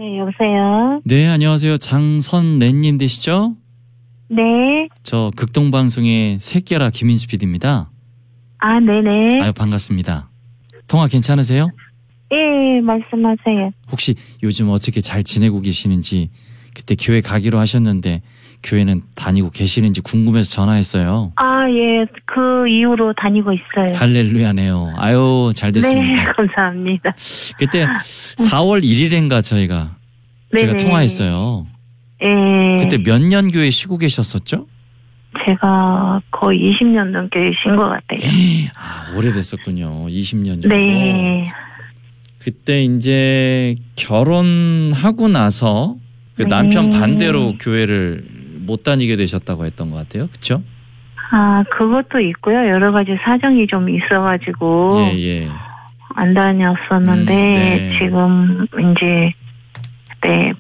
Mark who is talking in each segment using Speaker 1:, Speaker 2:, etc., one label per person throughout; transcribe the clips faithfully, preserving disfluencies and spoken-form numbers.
Speaker 1: 네, 여보세요?
Speaker 2: 네, 안녕하세요. 장선래님 되시죠?
Speaker 1: 네.
Speaker 2: 저 극동방송의 새끼라 김인수 피디입니다.
Speaker 1: 아, 네네.
Speaker 2: 아유, 반갑습니다. 통화 괜찮으세요?
Speaker 1: 예, 말씀하세요.
Speaker 2: 혹시 요즘 어떻게 잘 지내고 계시는지, 그때 교회 가기로 하셨는데 교회는 다니고 계시는지 궁금해서 전화했어요.
Speaker 1: 아, 예, 그 이후로 다니고 있어요.
Speaker 2: 할렐루야네요. 아유, 잘 됐습니다.
Speaker 1: 네, 감사합니다.
Speaker 2: 그때 사월 일일인가 저희가 제가
Speaker 1: 네네.
Speaker 2: 통화했어요.
Speaker 1: 예.
Speaker 2: 그때 몇 년 교회 쉬고 계셨었죠?
Speaker 1: 제가 거의 이십 년 넘게 쉰 것 같아요.
Speaker 2: 아, 오래됐었군요. 이십 년 정도.
Speaker 1: 네.
Speaker 2: 그때 이제 결혼하고 나서 그
Speaker 1: 네.
Speaker 2: 남편 반대로 교회를 못 다니게 되셨다고 했던 것 같아요. 그렇죠?
Speaker 1: 아, 그것도 있고요. 여러 가지 사정이 좀 있어가지고
Speaker 2: 예, 예.
Speaker 1: 안 다녔었는데
Speaker 2: 음, 네.
Speaker 1: 지금 이제 네,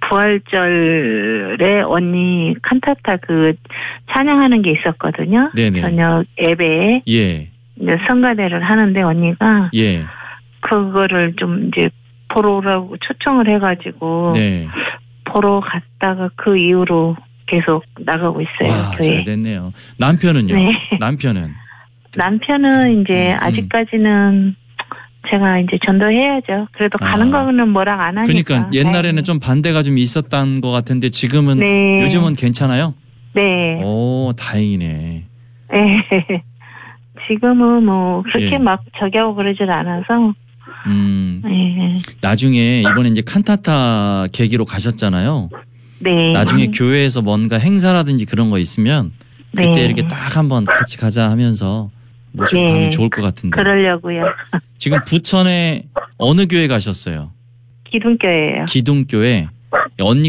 Speaker 1: 부활절에 언니 칸타타 그 찬양하는 게 있었거든요.
Speaker 2: 네네.
Speaker 1: 저녁 예배에
Speaker 2: 예,
Speaker 1: 이제 성가대를 하는데 언니가
Speaker 2: 예.
Speaker 1: 그거를 좀 이제 보러 오라고 초청을 해가지고
Speaker 2: 네.
Speaker 1: 보러 갔다가 그 이후로 계속 나가고 있어요.
Speaker 2: 와,
Speaker 1: 교회.
Speaker 2: 잘 됐네요. 남편은요?
Speaker 1: 네.
Speaker 2: 남편은?
Speaker 1: 남편은 이제
Speaker 2: 음, 음.
Speaker 1: 아직까지는 제가 이제 전도해야죠. 그래도
Speaker 2: 아.
Speaker 1: 가는 거는 뭐랑 안 하니까.
Speaker 2: 그러니까 옛날에는
Speaker 1: 네.
Speaker 2: 좀 반대가 좀 있었던 것 같은데 지금은
Speaker 1: 네.
Speaker 2: 요즘은 괜찮아요?
Speaker 1: 네.
Speaker 2: 오, 다행이네.
Speaker 1: 네. 지금은 뭐 그렇게
Speaker 2: 예.
Speaker 1: 막 저기 하고 그러질 않아서.
Speaker 2: 음,
Speaker 1: 네.
Speaker 2: 나중에 이번에 이제 칸타타 계기로 가셨잖아요.
Speaker 1: 네.
Speaker 2: 나중에 교회에서 뭔가 행사라든지 그런 거 있으면 그때
Speaker 1: 네.
Speaker 2: 이렇게 딱 한번 같이 가자 하면서 모시고
Speaker 1: 네.
Speaker 2: 가면 좋을 것 같은데.
Speaker 1: 그러려고요.
Speaker 2: 지금 부천에 어느 교회 가셨어요?
Speaker 1: 기둥교예요.
Speaker 2: 기둥교회. 언니